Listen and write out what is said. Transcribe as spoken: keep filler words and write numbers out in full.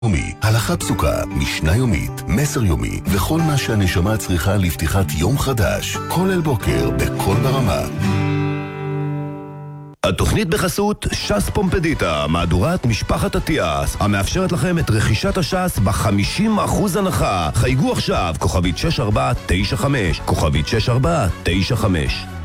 יומי, הלכה פסוקה, משנה יומית, מסר יומי, וכל מה שהנשמה צריכה לפתיחת יום חדש. כל אל בוקר, בכל ברמה. התוכנית בחסות ש"ס פומפדיטה, מהדורת משפחת אטיאס, המאפשרת לכם את רכישת הש"ס ב-חמישים אחוז הנחה. חייגו עכשיו, כוכבית שש ארבע תשע חמש, כוכבית שש ארבע תשע חמש.